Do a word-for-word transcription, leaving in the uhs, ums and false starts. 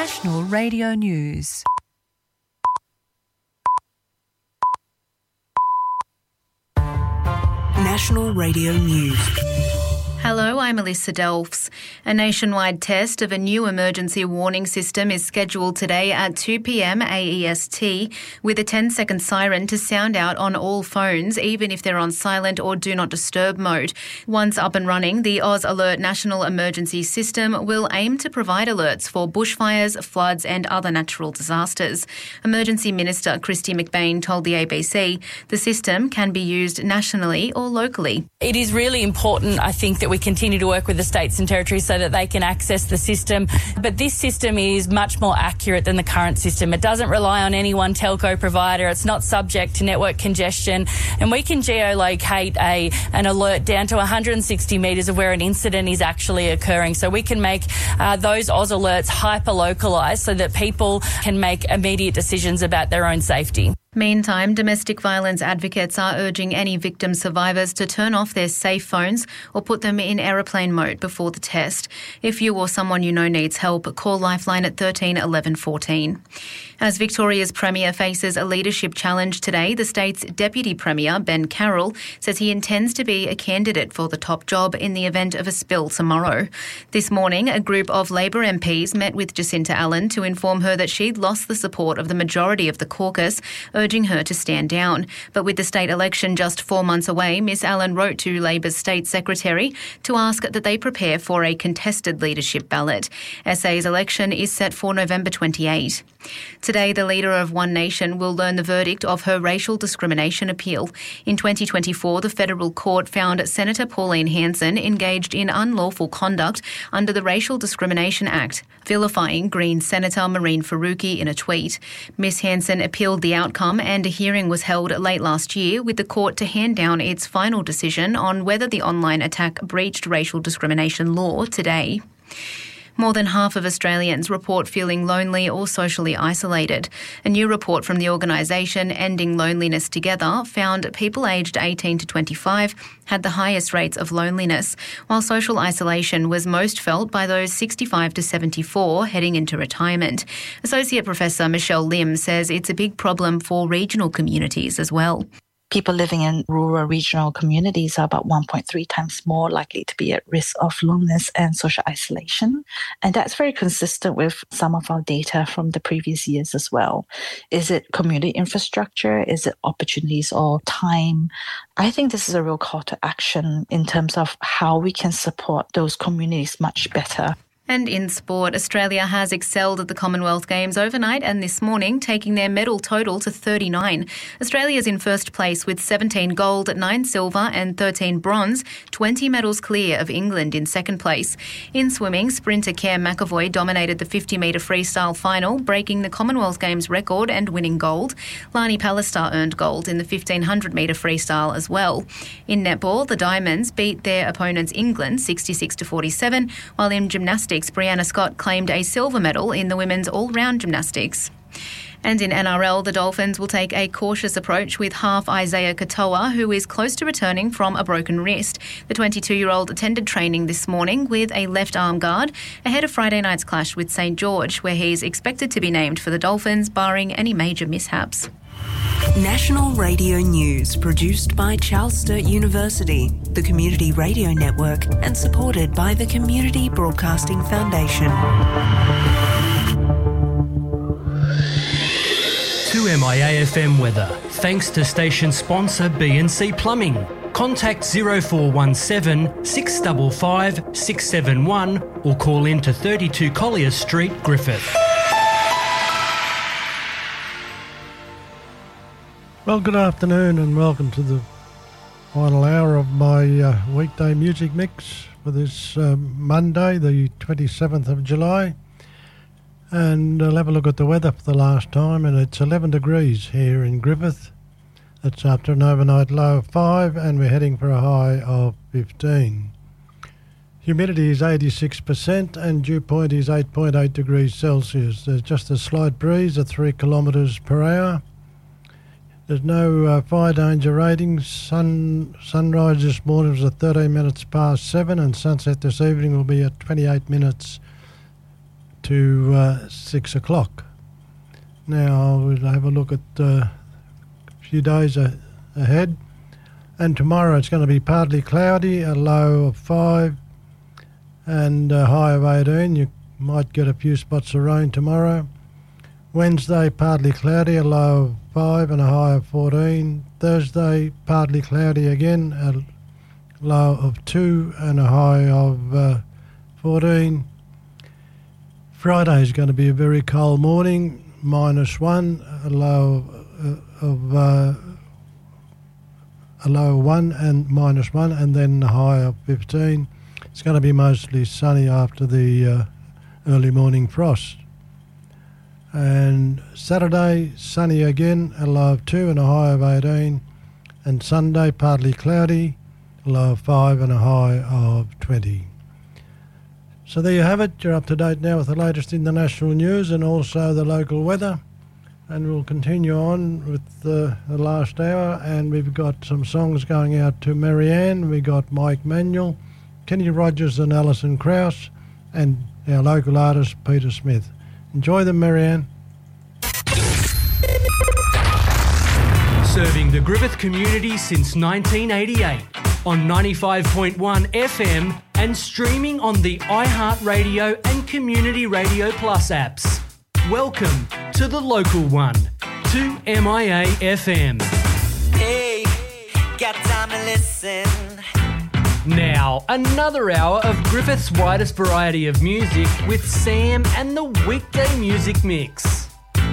National Radio News. National Radio News. Hello, I'm Alyssa Delfs. A nationwide test of a new emergency warning system is scheduled today at two p.m. A E S T, with a ten-second siren to sound out on all phones, even if they're on silent or do not disturb mode. Once up and running, the Oz Alert National Emergency System will aim to provide alerts for bushfires, floods and other natural disasters. Emergency Minister Kristy McBain told the A B C the system can be used nationally or locally. It is really important, I think, that we continue to work with the states and territories so that they can access the system. But this system is much more accurate than the current system. It doesn't rely on any one telco provider. It's not subject to network congestion. And we can geolocate a, an alert down to one hundred sixty metres of where an incident is actually occurring. So we can make uh, those Oz alerts hyper-localised so that people can make immediate decisions about their own safety. Meantime, domestic violence advocates are urging any victim survivors to turn off their safe phones or put them in aeroplane mode before the test. If you or someone you know needs help, call Lifeline at thirteen eleven fourteen. As Victoria's Premier faces a leadership challenge today, the state's Deputy Premier, Ben Carroll, says he intends to be a candidate for the top job in the event of a spill tomorrow. This morning, a group of Labor M Ps met with Jacinta Allen to inform her that she'd lost the support of the majority of the caucus, urging her to stand down. But with the state election just four months away, Miss Allen wrote to Labor's State Secretary to ask that they prepare for a contested leadership ballot. S A's election is set for November twenty-eighth. Today, the leader of One Nation will learn the verdict of her racial discrimination appeal. In twenty twenty-four, the federal court found Senator Pauline Hanson engaged in unlawful conduct under the Racial Discrimination Act, vilifying Green Senator Maureen Faruqi in a tweet. Miss Hanson appealed the outcome and a hearing was held late last year with the court to hand down its final decision on whether the online attack breached racial discrimination law today. More than half of Australians report feeling lonely or socially isolated. A new report from the organisation Ending Loneliness Together found people aged eighteen to twenty-five had the highest rates of loneliness, while social isolation was most felt by those sixty-five to seventy-four heading into retirement. Associate Professor Michelle Lim says it's a big problem for regional communities as well. People living in rural regional communities are about one point three times more likely to be at risk of loneliness and social isolation. And that's very consistent with some of our data from the previous years as well. Is it community infrastructure? Is it opportunities or time? I think this is a real call to action in terms of how we can support those communities much better. And in sport, Australia has excelled at the Commonwealth Games overnight and this morning, taking their medal total to thirty-nine. Australia's in first place with seventeen gold, nine silver and thirteen bronze, twenty medals clear of England in second place. In swimming, sprinter Kerr McAvoy dominated the fifty metre freestyle final, breaking the Commonwealth Games record and winning gold. Lani Pallister earned gold in the fifteen hundred metre freestyle as well. In netball, the Diamonds beat their opponents England sixty-six to forty-seven, while in gymnastics, Brianna Scott claimed a silver medal in the women's all-round gymnastics. And in N R L, the Dolphins will take a cautious approach with half Isaiah Katoa, who is close to returning from a broken wrist. The twenty-two-year-old attended training this morning with a left arm guard ahead of Friday night's clash with Saint George, where he's expected to be named for the Dolphins, barring any major mishaps. National Radio News, produced by Charles Sturt University, the Community Radio Network, and supported by the Community Broadcasting Foundation. two M I A F M weather, thanks to station sponsor B and C Plumbing. Contact zero four one seven, six five five, six seven one or call in to thirty-two Collier Street, Griffith. Well, good afternoon and welcome to the final hour of my uh, weekday music mix for this uh, Monday, the twenty-seventh of July. And I'll have a look at the weather for the last time, and it's eleven degrees here in Griffith. That's after an overnight low of five, and we're heading for a high of fifteen. Humidity is eighty-six percent and dew point is eight point eight degrees Celsius. There's just a slight breeze at three kilometres per hour. There's no uh, fire danger ratings. Sun sunrise this morning was at thirteen minutes past seven, and sunset this evening will be at twenty-eight minutes to uh, six o'clock. Now we'll have a look at uh, a few days a- ahead. And tomorrow it's going to be partly cloudy, a low of five and a high of eighteen. You might get a few spots of rain tomorrow. Wednesday, partly cloudy, a low of five and a high of fourteen. Thursday, partly cloudy again, a low of two and a high of uh, fourteen. Friday is going to be a very cold morning, minus one, a low of, of uh, a low of one and minus one, and then a high of fifteen. It's going to be mostly sunny after the uh, early morning frost. And Saturday, sunny again, a low of two and a high of eighteen. And Sunday, partly cloudy, a low of five and a high of twenty. So there you have it. You're up to date now with the latest international news and also the local weather. And we'll continue on with the, the last hour. And we've got some songs going out to Marianne. We've got Mike Manuel, Kenny Rogers and Alison Krauss, and our local artist, Peter Smith. Enjoy them, Marianne. Serving the Griffith community since nineteen eighty-eight on ninety-five point one F M and streaming on the iHeartRadio and Community Radio Plus apps. Welcome to the local one, two M I A F M. Hey, got time to listen. Now, another hour of Griffith's widest variety of music with Sam and the Weekday Music Mix.